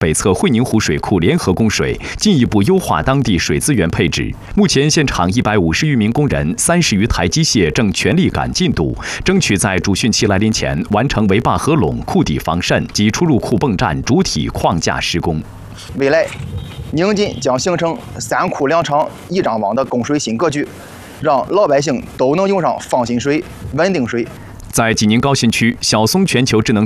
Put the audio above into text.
北侧会宁湖水库联合供水，进一步优化当地水资源配置。目前，现场150余名工人、30余台机械正全力赶进度，争取在主汛期来临前完成围坝合垄、库底防渗及出入库泵站主体框架施工。 未来，宁晋将形成3库2厂1张网的供水新格局，让老百姓都能用上放心水、稳定水。 在济宁高新区，小松全球智能